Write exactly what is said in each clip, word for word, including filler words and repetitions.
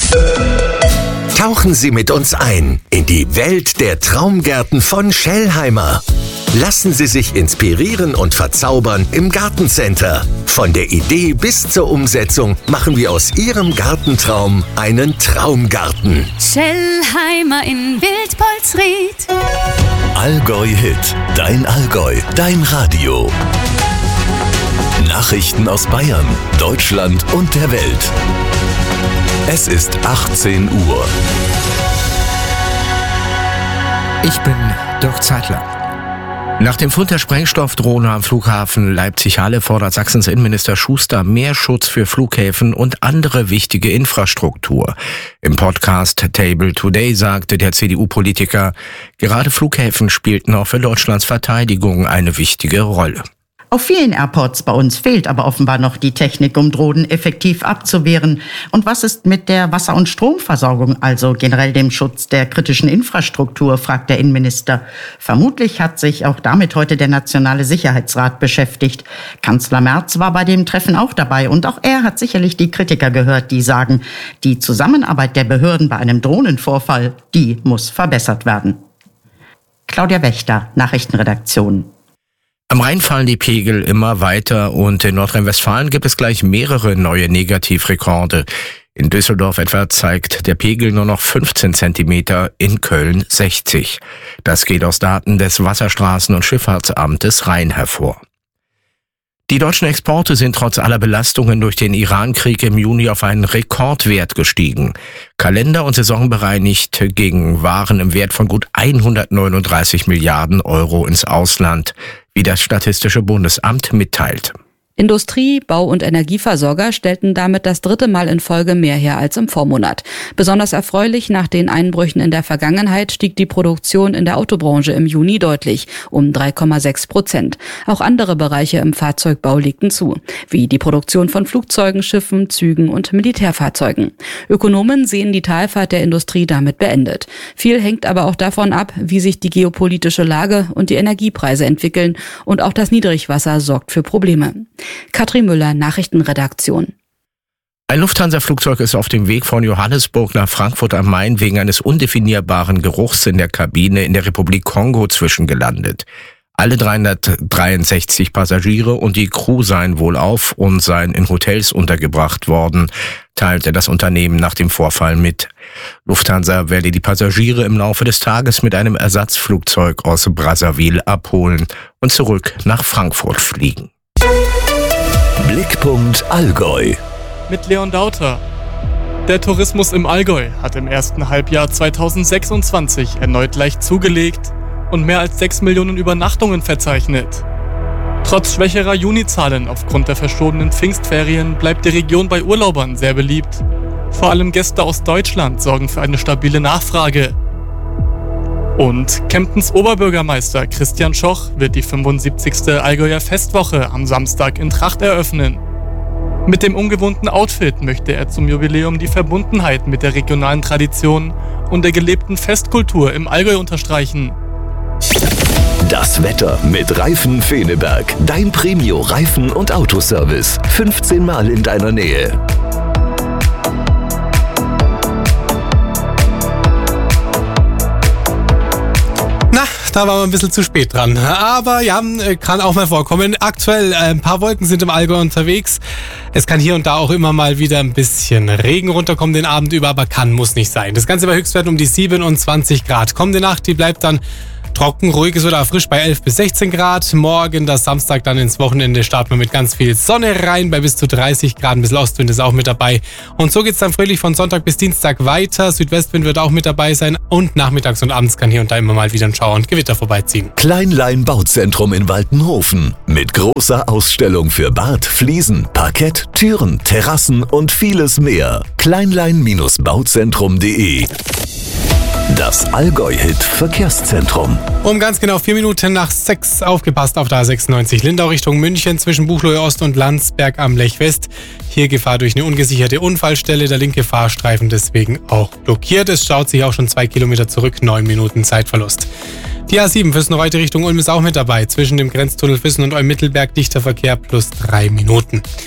Tauchen Sie mit uns ein in die Welt der Traumgärten von Schellheimer. Lassen Sie sich inspirieren und verzaubern im Gartencenter. Von der Idee bis zur Umsetzung machen wir aus Ihrem Gartentraum einen Traumgarten. Schellheimer in Wildpolsried. Allgäu Hit, dein Allgäu, dein Radio. Nachrichten aus Bayern, Deutschland und der Welt. Es ist achtzehn Uhr. Ich bin Dirk Zeitler. Nach dem Fund der Sprengstoffdrohne am Flughafen Leipzig-Halle fordert Sachsens Innenminister Schuster mehr Schutz für Flughäfen und andere wichtige Infrastruktur. Im Podcast Table Today sagte der C D U-Politiker, gerade Flughäfen spielten auch für Deutschlands Verteidigung eine wichtige Rolle. Auf vielen Airports bei uns fehlt aber offenbar noch die Technik, um Drohnen effektiv abzuwehren. Und was ist mit der Wasser- und Stromversorgung, also generell dem Schutz der kritischen Infrastruktur, fragt der Innenminister. Vermutlich hat sich auch damit heute der Nationale Sicherheitsrat beschäftigt. Kanzler Merz war bei dem Treffen auch dabei und auch er hat sicherlich die Kritiker gehört, die sagen, die Zusammenarbeit der Behörden bei einem Drohnenvorfall, die muss verbessert werden. Claudia Wächter, Nachrichtenredaktion. Am Rhein fallen die Pegel immer weiter und in Nordrhein-Westfalen gibt es gleich mehrere neue Negativrekorde. In Düsseldorf etwa zeigt der Pegel nur noch fünfzehn Zentimeter, in Köln sechzig. Das geht aus Daten des Wasserstraßen- und Schifffahrtsamtes Rhein hervor. Die deutschen Exporte sind trotz aller Belastungen durch den Iran-Krieg im Juni auf einen Rekordwert gestiegen. Kalender- und saisonbereinigt gingen Waren im Wert von gut hundertneununddreißig Milliarden Euro ins Ausland, wie das Statistische Bundesamt mitteilt. Industrie-, Bau- und Energieversorger stellten damit das dritte Mal in Folge mehr her als im Vormonat. Besonders erfreulich, nach den Einbrüchen in der Vergangenheit stieg die Produktion in der Autobranche im Juni deutlich, um drei Komma sechs Prozent. Auch andere Bereiche im Fahrzeugbau legten zu, wie die Produktion von Flugzeugen, Schiffen, Zügen und Militärfahrzeugen. Ökonomen sehen die Talfahrt der Industrie damit beendet. Viel hängt aber auch davon ab, wie sich die geopolitische Lage und die Energiepreise entwickeln, und auch das Niedrigwasser sorgt für Probleme. Katrin Müller, Nachrichtenredaktion. Ein Lufthansa-Flugzeug ist auf dem Weg von Johannesburg nach Frankfurt am Main wegen eines undefinierbaren Geruchs in der Kabine in der Republik Kongo zwischengelandet. Alle dreihundertdreiundsechzig Passagiere und die Crew seien wohlauf und seien in Hotels untergebracht worden, teilte das Unternehmen nach dem Vorfall mit. Lufthansa werde die Passagiere im Laufe des Tages mit einem Ersatzflugzeug aus Brazzaville abholen und zurück nach Frankfurt fliegen. Blickpunkt Allgäu. Mit Leon Dauter. Der Tourismus im Allgäu hat im ersten Halbjahr zweitausendsechsundzwanzig erneut leicht zugelegt und mehr als sechs Millionen Übernachtungen verzeichnet. Trotz schwächerer Junizahlen aufgrund der verschobenen Pfingstferien bleibt die Region bei Urlaubern sehr beliebt. Vor allem Gäste aus Deutschland sorgen für eine stabile Nachfrage. Und Kemptens Oberbürgermeister Christian Schoch wird die fünfundsiebzigste Allgäuer Festwoche am Samstag in Tracht eröffnen. Mit dem ungewohnten Outfit möchte er zum Jubiläum die Verbundenheit mit der regionalen Tradition und der gelebten Festkultur im Allgäu unterstreichen. Das Wetter mit Reifen Feneberg. Dein Premio Reifen- und Autoservice. fünfzehn Mal in deiner Nähe. Na, da waren wir ein bisschen zu spät dran. Aber ja, kann auch mal vorkommen. Aktuell ein paar Wolken sind im Allgäu unterwegs. Es kann hier und da auch immer mal wieder ein bisschen Regen runterkommen den Abend über, aber kann, muss nicht sein. Das Ganze bei Höchstwerten um die siebenundzwanzig Grad. Kommende Nacht, die bleibt dann trocken, ruhig ist oder frisch bei elf bis sechzehn Grad. Morgen, das Samstag, dann ins Wochenende starten wir mit ganz viel Sonne rein, bei bis zu dreißig Grad. Ein bisschen Ostwind ist auch mit dabei. Und so geht's dann fröhlich von Sonntag bis Dienstag weiter. Südwestwind wird auch mit dabei sein. Und nachmittags und abends kann hier und da immer mal wieder ein Schauer und Gewitter vorbeiziehen. Kleinlein Bauzentrum in Waltenhofen. Mit großer Ausstellung für Bad, Fliesen, Parkett, Türen, Terrassen und vieles mehr. kleinlein Bauzentrum punkt de. Das Allgäu-Hit Verkehrszentrum. Um ganz genau vier Minuten nach sechs aufgepasst auf der A sechsundneunzig Lindau Richtung München zwischen Buchloe Ost und Landsberg am Lech West. Hier Gefahr durch eine ungesicherte Unfallstelle, der linke Fahrstreifen deswegen auch blockiert. Es schaut sich auch schon zwei Kilometer zurück, neun Minuten Zeitverlust. Die A sieben Füssen-Reute Richtung Ulm ist auch mit dabei. Zwischen dem Grenztunnel Füssen und Ulm-Mittelberg dichter Verkehr plus drei Minuten.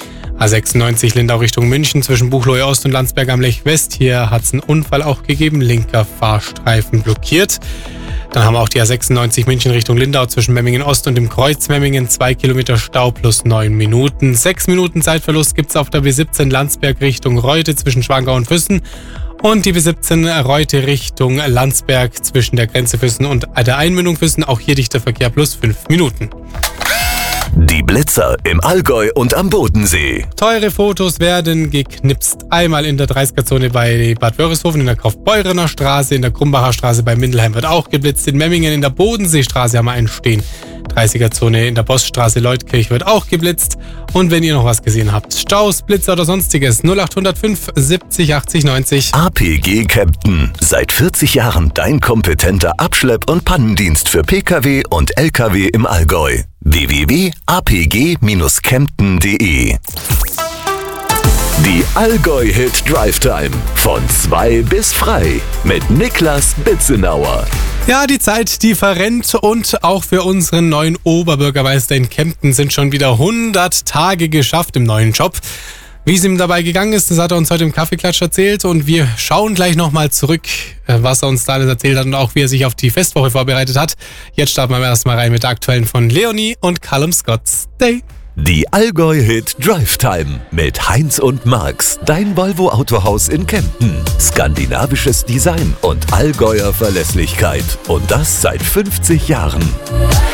A sechsundneunzig Lindau Richtung München zwischen Buchloe Ost und Landsberg am Lech West. Hier hat es einen Unfall auch gegeben, linker Fahrstreifen blockiert. Dann haben wir auch die A sechsundneunzig München Richtung Lindau zwischen Memmingen Ost und dem Kreuz Memmingen. Zwei Kilometer Stau plus neun Minuten. Sechs Minuten Zeitverlust gibt es auf der B siebzehn Landsberg Richtung Reute zwischen Schwangau und Füssen. Und die B siebzehn Reute Richtung Landsberg zwischen der Grenze Füssen und der Einmündung Füssen. Auch hier dichter Verkehr plus fünf Minuten. Die Blitzer im Allgäu und am Bodensee. Teure Fotos werden geknipst. Einmal in der dreißiger-Zone bei Bad Wörishofen in der Kaufbeurener Straße, in der Krumbacher Straße bei Mindelheim wird auch geblitzt. In Memmingen in der Bodenseestraße haben wir einen stehen. dreißiger-Zone in der Poststraße Leutkirch wird auch geblitzt. Und wenn ihr noch was gesehen habt, Staus, Blitzer oder sonstiges, null acht null fünf siebzig achtzig neunzig. A P G Kempten. Seit vierzig Jahren dein kompetenter Abschlepp- und Pannendienst für Pkw und Lkw im Allgäu. w w w punkt a p g dash kempten punkt d e. Die Allgäu-Hit Drive Time. Von zwei bis frei. Mit Niklas Bitzenauer. Ja, die Zeit, die verrennt und auch für unseren neuen Oberbürgermeister in Kempten sind schon wieder hundert Tage geschafft im neuen Job. Wie es ihm dabei gegangen ist, das hat er uns heute im Kaffeeklatsch erzählt und wir schauen gleich nochmal zurück, was er uns da alles erzählt hat und auch wie er sich auf die Festwoche vorbereitet hat. Jetzt starten wir erstmal rein mit der aktuellen von Leonie und Callum Scott's Day. Die Allgäu-Hit Drive Time mit Heinz und Marx, dein Volvo Autohaus in Kempten. Skandinavisches Design und Allgäuer Verlässlichkeit. Und das seit fünfzig Jahren.